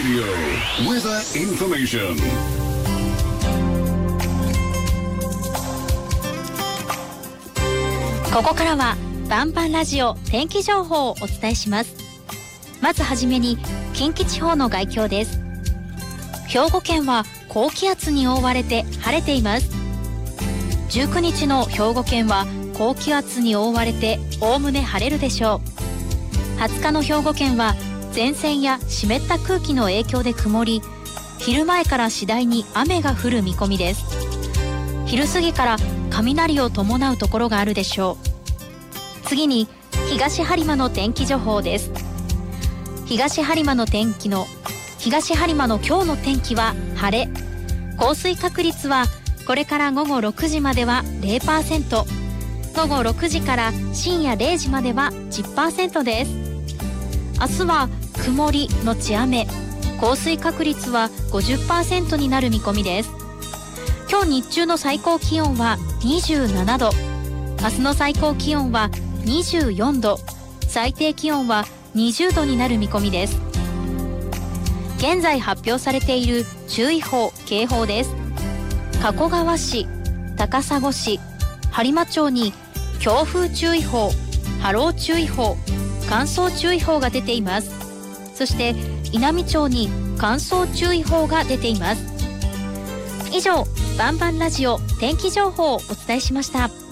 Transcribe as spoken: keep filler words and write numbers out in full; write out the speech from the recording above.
Radio Weather Information。 ここからはバンバンラジオ天気情報をお伝えします。まずはじめに近畿地方の概況です。兵庫県は高気圧に覆われて晴れています。じゅうくにちの兵庫県は高気圧に覆われておおむね晴れるでしょう。はつかの兵庫県は前線や湿った空気の影響で曇り、昼前から次第に雨が降る見込みです。昼過ぎから雷を伴うところがあるでしょう。次に東播磨の天気情報です。東播磨の天気の東播磨の今日の天気は晴れ。降水確率はこれから午後ろくじまでは ゼロパーセント、午後ろくじから深夜れいじまでは じゅっパーセント です。明日は曇りのち雨、降水確率は ごじゅっパーセント になる見込みです。今日日中の最高気温はにじゅうななど、明日の最高気温はにじゅうよんど、最低気温はにじゅうどになる見込みです。現在発表されている注意報・警報です。加古川市、高砂市、播磨町に強風注意報、波浪注意報、乾燥注意報が出ています。そして稲美町に乾燥注意報が出ています。以上、バンバンラジオ天気情報をお伝えしました。